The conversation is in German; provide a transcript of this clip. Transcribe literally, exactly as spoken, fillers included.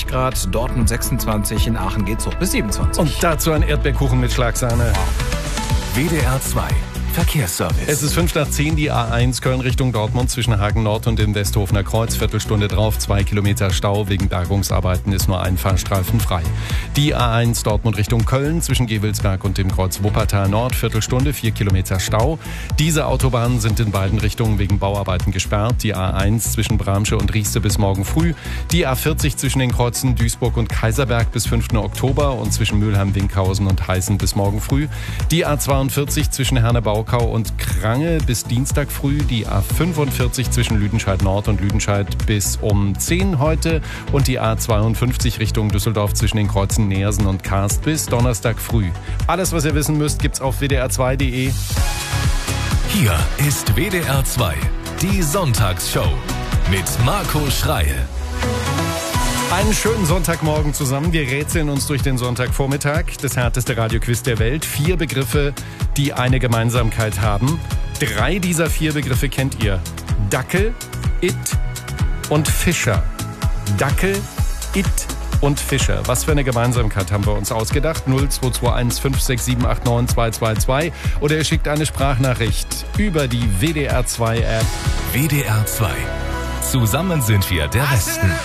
fünfundzwanzig Grad, Dortmund sechsundzwanzig, in Aachen geht's hoch bis siebenundzwanzig. Und dazu ein Erdbeerkuchen mit Schlagsahne. W D R zwei Verkehrsservice. Es ist fünf nach zehn, die A eins Köln Richtung Dortmund zwischen Hagen Nord und dem Westhofener Kreuz. Viertelstunde drauf, zwei Kilometer Stau. Wegen Bergungsarbeiten ist nur ein Fahrstreifen frei. Die A eins Dortmund Richtung Köln zwischen Gewelsberg und dem Kreuz Wuppertal Nord. Viertelstunde, vier Kilometer Stau. Diese Autobahnen sind in beiden Richtungen wegen Bauarbeiten gesperrt. Die A eins zwischen Bramsche und Rieste bis morgen früh. Die A vierzig zwischen den Kreuzen Duisburg und Kaiserberg bis fünften Oktober und zwischen Mülheim-Winkhausen und Heißen bis morgen früh. Die A zweiundvierzig zwischen Herne-Baukau und Krange bis Dienstag früh, die A fünfundvierzig zwischen Lüdenscheid Nord und Lüdenscheid bis um zehn heute und die A zweiundfünfzig Richtung Düsseldorf zwischen den Kreuzen Neersen und Karst bis Donnerstag früh. Alles, was ihr wissen müsst, gibt's auf w d r zwei punkt d e. Hier ist W D R zwei, die Sonntagsshow mit Marco Schreil. Einen schönen Sonntagmorgen zusammen. Wir rätseln uns durch den Sonntagvormittag. Das härteste Radioquiz der Welt. Vier Begriffe, die eine Gemeinsamkeit haben. Drei dieser vier Begriffe kennt ihr. Dackel, It und Fischer. Dackel, It und Fischer. Was für eine Gemeinsamkeit haben wir uns ausgedacht? null zwei zwei eins fünf sechs sieben acht neun zwei zwei zwei. Oder ihr schickt eine Sprachnachricht über die W D R zwei App. W D R zwei. Zusammen sind wir der Westen.